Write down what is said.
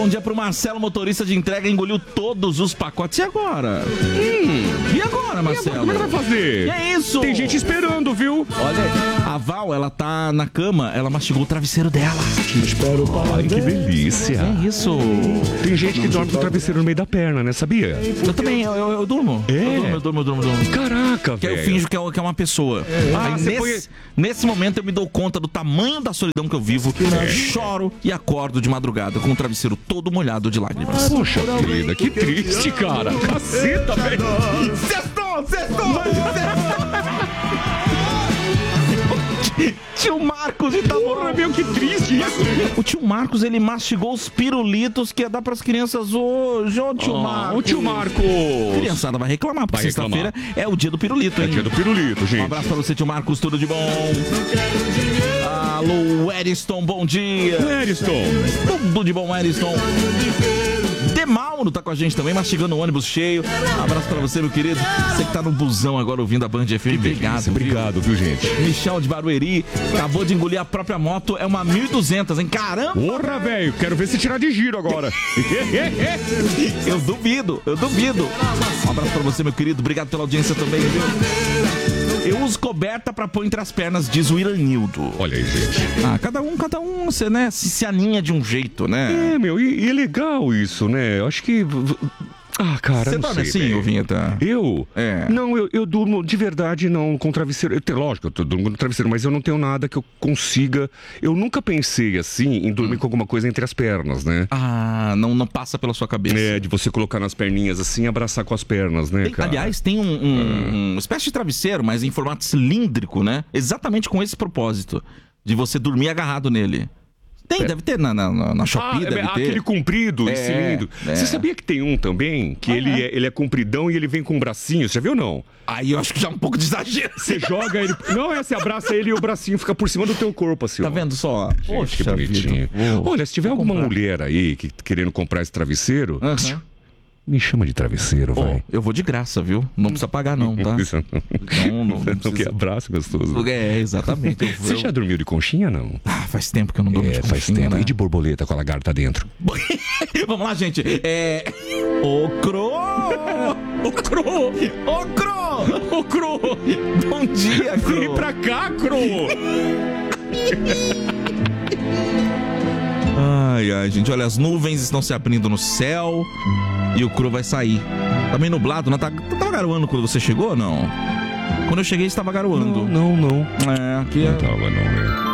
bom dia pro Marcelo, motorista de entrega, engoliu todos os pacotes. E agora? E agora, Marcelo? Como é que vai fazer? Que é isso? Tem gente esperando, viu? Olha, a Val, ela tá na cama, ela mastigou o travesseiro dela. Ai, que delícia. É isso. Tem gente que dorme com o travesseiro no meio da perna, né? Sabia? Eu também, eu durmo. É? Eu durmo. Caraca, Que aí velho. eu finjo que é uma pessoa. Aí nesse momento eu me dou conta do tamanho da solidão que eu vivo, choro e acordo de madrugada com o travesseiro todo molhado de lágrimas. Poxa vida, que triste, cara. Caceta, velho. Cestou! Tio Marcos de Itaporã, meu, que triste isso. O tio Marcos, ele mastigou os pirulitos que ia dar pras crianças hoje. Ô, tio Marcos. Ô, tio Marcos. A criançada vai reclamar, porque sexta-feira é o dia do pirulito, hein? É dia do pirulito, gente. Um abraço pra você, tio Marcos, tudo de bom. Alô, Eriston, bom dia. Eriston. Tudo de bom, Eriston. Mauro tá com a gente também, mastigando o ônibus cheio. Abraço pra você, meu querido. Você que tá no busão agora ouvindo a Band FM. Obrigado, viu, gente? Michel de Barueri acabou de engolir a própria moto. É uma 1200, hein? Caramba! Porra, velho. Quero ver se tirar de giro agora. Eu duvido. Um abraço pra você, meu querido. Obrigado pela audiência também, viu? Eu uso coberta pra pôr entre as pernas, diz o Iranildo. Olha aí, gente. Cada um, você, né, se aninha de um jeito, né? É, meu, e é legal isso, né? Eu acho que... cara, você não dorme sei, assim, véio. Vinheta? Eu? É. Não, eu durmo de verdade, não, com travesseiro. Lógico, eu durmo com travesseiro, mas eu não tenho nada que eu consiga... Eu nunca pensei, assim, em dormir com alguma coisa entre as pernas, né? Não passa pela sua cabeça. É, de você colocar nas perninhas assim e abraçar com as pernas, né, cara? Aliás, tem uma espécie de travesseiro, mas em formato cilíndrico, né? Exatamente com esse propósito, de você dormir agarrado nele. Deve ter na Shopee, deve ter. Aquele comprido, de cilindro. Você sabia que tem um também, que ele é compridão e ele vem com um bracinho, você já viu ou não? Aí eu acho que já é um pouco de exagero. Você joga ele... Não, você abraça ele e o bracinho fica por cima do teu corpo, assim. Tá vendo só? Poxa, que bonitinho. Olha, se tiver alguma mulher aí querendo comprar esse travesseiro... Me chama de travesseiro, vai. Eu vou de graça, viu? Não precisa pagar não, tá? Não que abraço gostoso. É, exatamente. Você já dormiu de conchinha, não? Faz tempo que eu não durmo de conchinha, faz tempo. né? E de borboleta com a lagarta dentro? Vamos lá, gente. Ô, Cro! Bom dia, Cro! Vem pra cá, Cro! Ai, gente, olha, as nuvens estão se abrindo no céu e o Cro vai sair. Tá meio nublado, né? Tava garoando quando você chegou ou não? Quando eu cheguei, estava garoando. Não. Aqui não tava, não, velho.